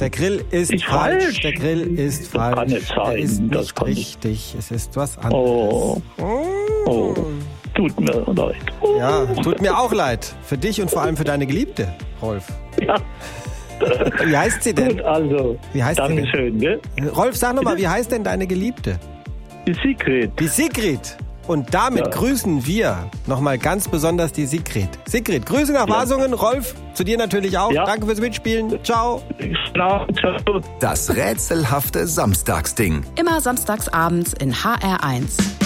Der Grill ist falsch. Der Grill ist falsch. Kann nicht sein. Der ist Das nicht kann richtig. Es ist was anderes. Oh, tut mir leid. Ja, tut mir auch leid. Für dich und vor allem für deine Geliebte, Rolf. Ja. Wie heißt sie denn? Gut, also, Wie heißt sie denn? Dankeschön, gell? Rolf, sag nochmal, wie heißt denn deine Geliebte? Die Sigrid. Die Sigrid. Und damit grüßen wir nochmal ganz besonders die Sigrid. Sigrid, Grüße nach Wasungen. Rolf, zu dir natürlich auch. Ja. Danke fürs Mitspielen. Ciao. Ciao. Das rätselhafte Samstagsding. Immer samstags abends in HR1.